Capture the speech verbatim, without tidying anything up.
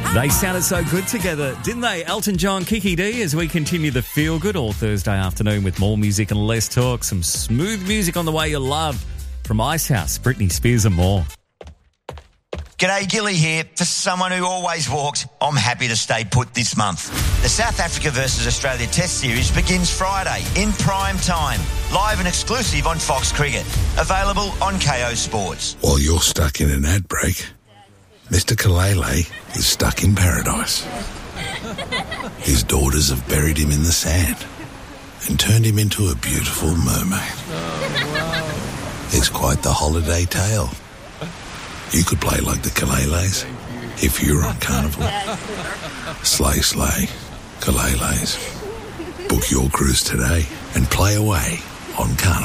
They sounded so good together, didn't they? Elton John, Kiki D, as we continue the Feel Good all Thursday afternoon with more music and less talk. Some smooth music on the way you love from Icehouse, Britney Spears and more. G'day, Gilly here. For someone who always walks, I'm happy to stay put this month. The South Africa versus Australia Test Series begins Friday in prime time, live and exclusive on Fox Cricket. Available on K O Sports. While you're stuck in an ad break, Mister Kalele is stuck in paradise. His daughters have buried him in the sand and turned him into a beautiful mermaid. It's quite the holiday tale. You could play like the Kaleles if you were on Carnival. Slay, slay, Kaleles. Book your cruise today and play away on Carnival.